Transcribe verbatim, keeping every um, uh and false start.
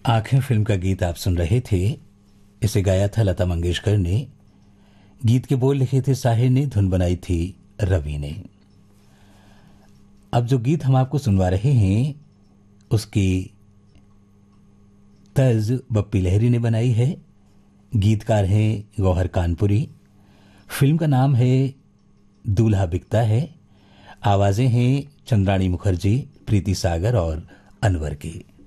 आंखें फिल्म का गीत आप सुन रहे थे। इसे गाया था लता मंगेशकर ने। गीत के बोल लिखे थे साहिर ने, धुन बनाई थी रवि ने। अब जो गीत हम आपको सुनवा रहे हैं उसकी तर्ज बप्पी लहरी ने बनाई है। गीतकार हैं गौहर कानपुरी। फिल्म का नाम है दूल्हा बिकता है। आवाजें हैं चंद्राणी मुखर्जी, प्रीति सागर और अनवर की।